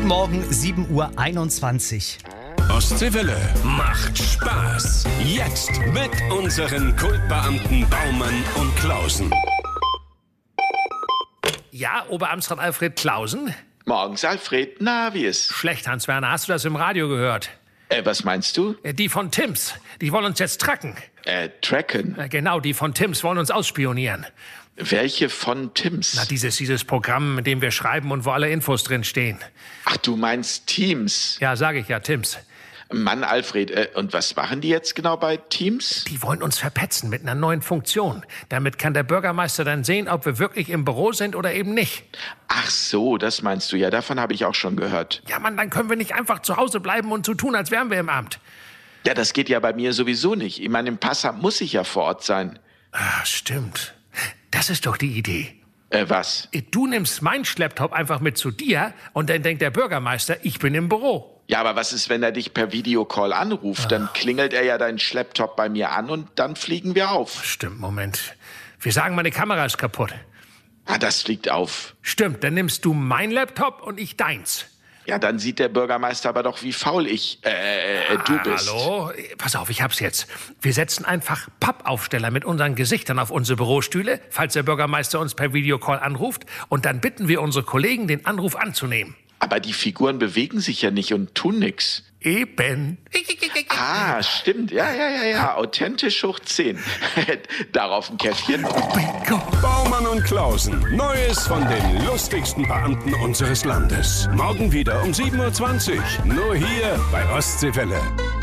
Guten Morgen, 7:21 Uhr. Ostseewelle macht Spaß. Jetzt mit unseren Kultbeamten Baumann und Klausen. Ja, Oberamtsrat Alfred Klausen? Morgens, Alfred. Na, wie ist? Schlecht, Hans-Werner. Hast du das im Radio gehört? Was meinst du? Die von Tims. Die wollen uns jetzt tracken. Tracken? Genau, die von Tims wollen uns ausspionieren. Welche von Tims? Na, dieses Programm, in dem wir schreiben und wo alle Infos drin stehen. Ach, du meinst Teams? Ja, sage ich ja, Tims. Mann, Alfred, und was machen die jetzt genau bei Teams? Die wollen uns verpetzen mit einer neuen Funktion. Damit kann der Bürgermeister dann sehen, ob wir wirklich im Büro sind oder eben nicht. Ach so, das meinst du. Ja, davon habe ich auch schon gehört. Ja, Mann, dann können wir nicht einfach zu Hause bleiben und so tun, als wären wir im Amt. Ja, das geht ja bei mir sowieso nicht. Ich meine, im Passamt muss ich ja vor Ort sein. Ah, stimmt. Das ist doch die Idee. Was? Du nimmst meinen Schlepptop einfach mit zu dir und dann denkt der Bürgermeister, ich bin im Büro. Ja, aber was ist, wenn er dich per Videocall anruft? Dann klingelt er ja deinen Schlepptop bei mir an und dann fliegen wir auf. Stimmt, Moment. Wir sagen, meine Kamera ist kaputt. Ah, das fliegt auf. Stimmt, dann nimmst du mein Laptop und ich deins. Ja, dann sieht der Bürgermeister aber doch, wie faul du bist. Hallo? Pass auf, ich hab's jetzt. Wir setzen einfach Pappaufsteller mit unseren Gesichtern auf unsere Bürostühle, falls der Bürgermeister uns per Videocall anruft. Und dann bitten wir unsere Kollegen, den Anruf anzunehmen. Aber die Figuren bewegen sich ja nicht und tun nix. Eben. Ah, stimmt. Ja. Authentisch hoch 10. Darauf ein Käffchen. Bingo. Baumann und Klausen. Neues von den lustigsten Beamten unseres Landes. Morgen wieder um 7:20 Uhr. Nur hier bei Ostseewelle.